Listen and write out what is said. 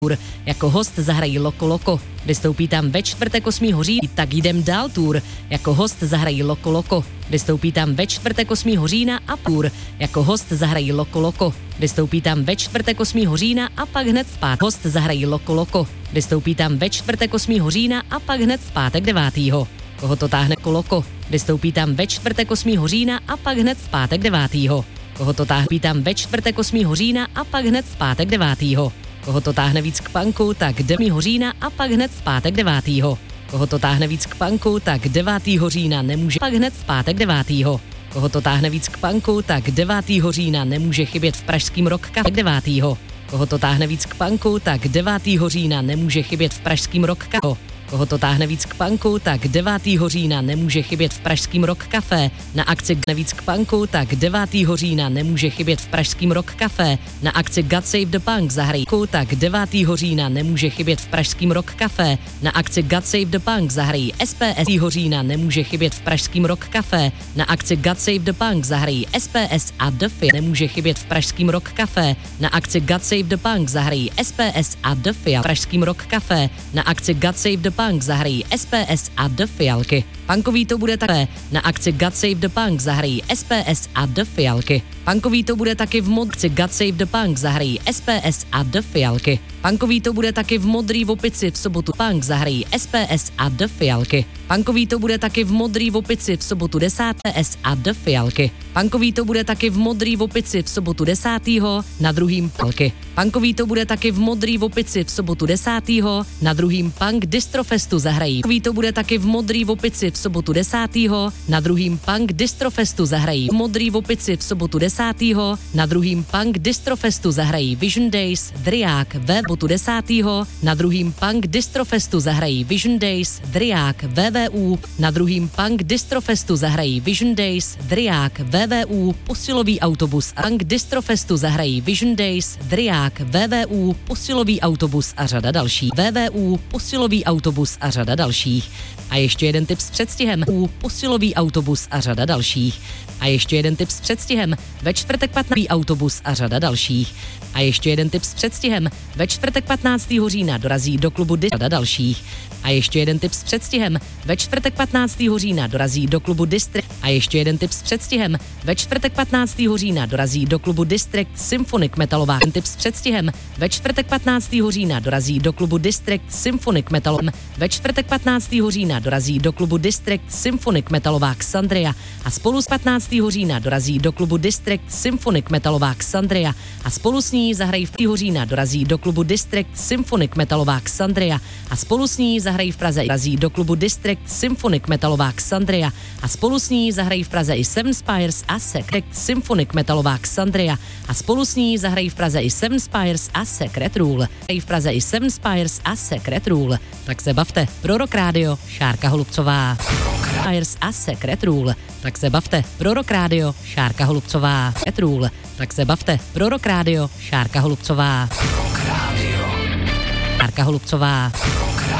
tour. Jako host zahrají Loko Loko. Vystoupí tam ve čtvrtek 8. října. Tak jdem dál tour. Jako host zahrají Loko Loko. Vystoupí tam ve čtvrtek 8. října a tour. Jako host zahrají Loko Loko. Vystoupí tam ve čtvrtek 8. října a pak hned v pátek. Host zahrají Loko Loko. Vystoupí tam ve čtvrtek 8. října a pak hned v pátek 9. Koho to táhne Loko? Vystoupí tam ve čtvrtek 8. října a pak hned v pátek 9. Koho to táhne tam ve čtvrtek 8. října a pak hned v pátek 9. Koho to táhne víc k punku, tak 9. října a pak hned v pátek 9. Koho to táhne víc k punku, tak 9. října nemůže pak hned v pátek 9. Koho to táhne víc k punku, tak 9. října nemůže chybět v pražském Rock Café 9. Koho to táhne víc k punku, tak 9. října nemůže chybět v pražském Rock Café. Koho to táhne víc k punku, tak 9. října nemůže chybět v pražském Rock Café. Na akci víc k punku, tak 9. října nemůže chybět v pražském Rock Café. Na akci God Save the Punk zahrají tak 9. října nemůže chybět v pražském Rock Café. Na akci God Save the Punk zahrají SPS. října nemůže chybět v pražském Rock Café. Na akci God Save the Punk zahrají SPS a Duffy. Nemůže chybět v pražském Rock Café. Na akci God Save the Punk zahrají SPS a Duffy v pražském Rock Café. Na akci God Save the Punk zahrají SPS a The Fialky. Punkový to bude také. Na akci God Save the Punk zahrají SPS a The Fialky. Punkový to bude taky v modrci God Save the Punk zahrají SPS a The Fialky. Punkový to bude taky v Modrý Opici v sobotu. Punk zahrají SPS a The Fialky. Punkový to bude taky v Modrý Opici v sobotu 10. S a The Fialky. Punkový to bude taky v Modrý Opici v sobotu 10. na druhým Fialky. Punkový to bude taky v Modrý Opici v sobotu 10. na druhým Punk Distrofestu zahrají. Punkový to bude taky v Modrý Opici v sobotu 10. na druhým Punk Distrofestu zahrají. V Modrý Opici v sobotu 10. na druhým Punk Distrofestu zahrají Vision Days, Driák, sobotu 10. na druhým Punk Distrofestu zahrají Vision Days, Driák, VVU, na druhým Punk Distrofestu zahrají Vision Days, Driák, VVU, posilový autobus a Punk Distrofestu zahrají Vision Days, Driák, VVU, posilový autobus a řada dalších. VVU, posilový autobus a řada dalších. A ještě jeden tip s předstihem. Posilový autobus a řada dalších. A ještě jeden tip s předstihem. Ve čtvrtek 15. autobus a řada dalších. A ještě jeden tip s předstihem. Ve čtvrtek 15. října dorazí do klubu řada dalších. A ještě jeden tip s předstihem. Ve čtvrtek 15. října dorazí do klubu District. A ještě jeden tip s předstihem. Ve čtvrtek 15. října dorazí do klubu District Symphonic Metalová. Tip s předstihem. Ve čtvrtek 15. října dorazí do klubu District Symphonic Metalová. Ve čtvrtek 15. října dorazí do klubu District Symphonic Metalová Xandria a spolu s 15. října dorazí do klubu District Symphonic Metalová Xandria a spolu s ní zahrají v října dorazí do klubu District Symphonic Metalová Xandria a spolu s ní zahrají v Praze dorazí do klubu District Symphonic Metalová Xandria a spolu s ní zahrají v Praze i Seven Spires a Secret Symphonic Metalová Xandria a spolu s ní zahrají v Praze i Seven Spires a Secret Rule. V Praze i Seven Spires a Secret Rule. Tak se bavte. Pro Rock Radio, Šárka Holubcová. Spires a Secret Rule. Tak se bavte. Pro Rock Radio, Šárka Holubcová. Secret Rule. Tak se bavte. Pro Rock Radio, Šárka Holubcová. Šárka Holubcová.